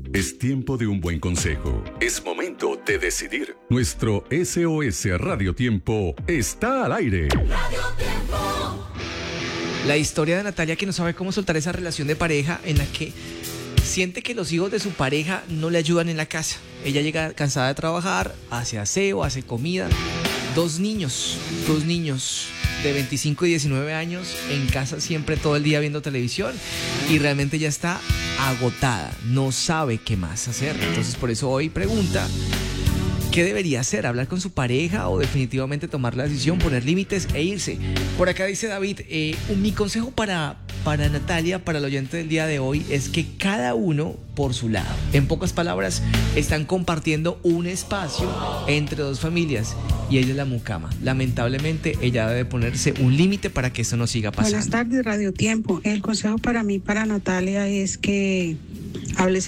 Es tiempo de un buen consejo. Es momento de decidir. Nuestro SOS Radio Tiempo está al aire. Radio Tiempo. La historia de Natalia, que no sabe cómo soltar esa relación de pareja en la que siente que los hijos de su pareja no le ayudan en la casa. Ella llega cansada de trabajar, hace aseo, hace comida. Dos niños de 25 y 19 años en casa siempre todo el día viendo televisión y realmente ya está agotada, no sabe qué más hacer. Entonces por eso hoy pregunta: ¿qué debería hacer? ¿Hablar con su pareja o definitivamente tomar la decisión, poner límites e irse? Por acá dice David, mi consejo para Natalia, para el oyente del día de hoy, es que cada uno por su lado. En pocas palabras, están compartiendo un espacio entre dos familias y ella es la mucama. Lamentablemente, ella debe ponerse un límite para que eso no siga pasando. Buenas tardes, Radio Tiempo. El consejo para mí, para Natalia, es que hable